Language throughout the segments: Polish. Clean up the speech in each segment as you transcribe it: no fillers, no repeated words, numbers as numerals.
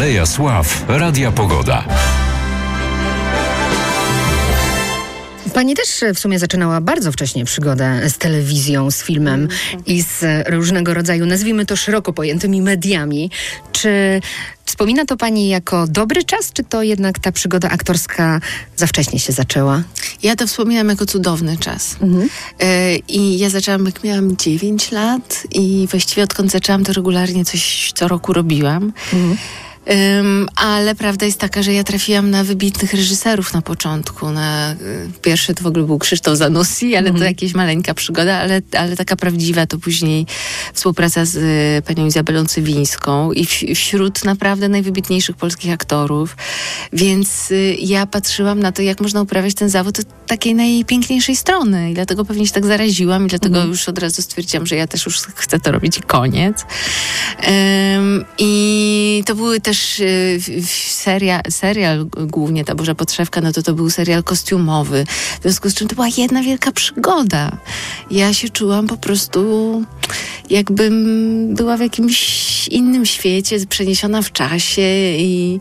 Aleja Sław Radia Pogoda. Pani też w sumie zaczynała bardzo wcześnie przygodę z telewizją, z filmem i z różnego rodzaju, nazwijmy to szeroko pojętymi mediami. Czy wspomina to pani jako dobry czas, czy to jednak ta przygoda aktorska za wcześnie się zaczęła? Ja to wspominam jako cudowny czas. I ja zaczęłam, jak miałam 9 lat i właściwie odkąd zaczęłam, to regularnie coś co roku robiłam. Ale prawda jest taka, że ja trafiłam na wybitnych reżyserów na początku. Pierwszy to w ogóle był Krzysztof Zanussi, ale to jakaś maleńka przygoda, ale taka prawdziwa to później współpraca z panią Izabelą Cywińską i wśród naprawdę najwybitniejszych polskich aktorów. Więc ja patrzyłam na to, jak można uprawiać ten zawód od takiej najpiękniejszej strony. I dlatego pewnie się tak zaraziłam i dlatego już od razu stwierdziłam, że ja też już chcę to robić i koniec. I to były też serial głównie Ta Boża Podszewka, no to był serial kostiumowy. W związku z czym to była jedna wielka przygoda. Ja się czułam po prostu jakbym była w jakimś innym świecie, przeniesiona w czasie i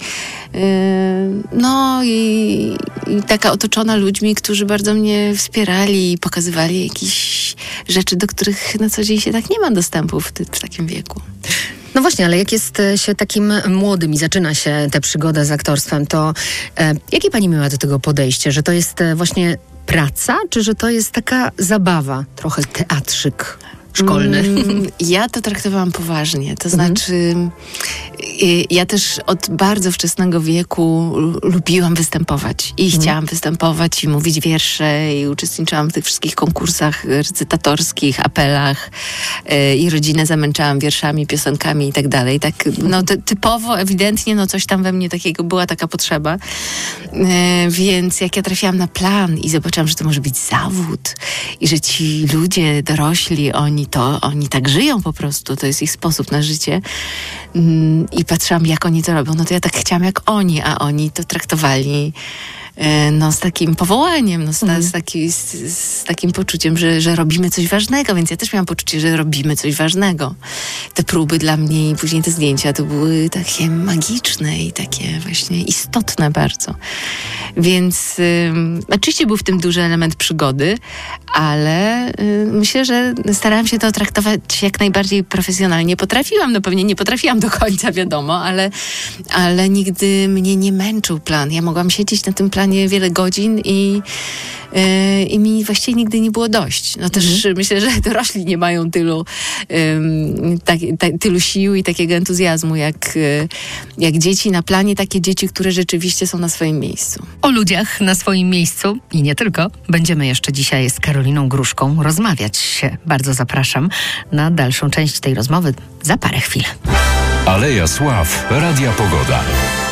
taka otoczona ludźmi, którzy bardzo mnie wspierali i pokazywali jakieś rzeczy, do których na co dzień się tak nie ma dostępu w takim wieku. No właśnie, ale jak jest się takim młodym i zaczyna się tę przygodę z aktorstwem, to jakie pani miała do tego podejście? Że to jest właśnie praca, czy że to jest taka zabawa, trochę teatrzyk szkolny? Ja to traktowałam poważnie. To znaczy, ja też od bardzo wczesnego wieku lubiłam występować i chciałam występować i mówić wiersze i uczestniczyłam w tych wszystkich konkursach recytatorskich, apelach i rodzinę zamęczałam wierszami, piosenkami i tak dalej. Tak, typowo, ewidentnie, coś tam we mnie takiego, była taka potrzeba. Więc jak ja trafiłam na plan i zobaczyłam, że to może być zawód i że ci ludzie dorośli, oni tak żyją po prostu, to jest ich sposób na życie. I patrzyłam, jak oni to robią, to ja tak chciałam jak oni, a oni to traktowali z takim powołaniem, z takim poczuciem, że robimy coś ważnego, więc ja też miałam poczucie, że robimy coś ważnego. Te próby dla mnie i później te zdjęcia to były takie magiczne i takie właśnie istotne bardzo. Więc oczywiście był w tym duży element przygody, ale myślę, że starałam się to traktować jak najbardziej profesjonalnie. Potrafiłam, pewnie nie potrafiłam do końca, wiadomo, ale nigdy mnie nie męczył plan. Ja mogłam siedzieć na tym planie wiele godzin i mi właściwie nigdy nie było dość. Też myślę, że dorośli nie mają tylu sił i takiego entuzjazmu jak dzieci na planie, takie dzieci, które rzeczywiście są na swoim miejscu. O ludziach na swoim miejscu i nie tylko będziemy jeszcze dzisiaj z Karoliną Gruszką rozmawiać. Bardzo zapraszam na dalszą część tej rozmowy za parę chwil. Aleja Sław Radia Pogoda.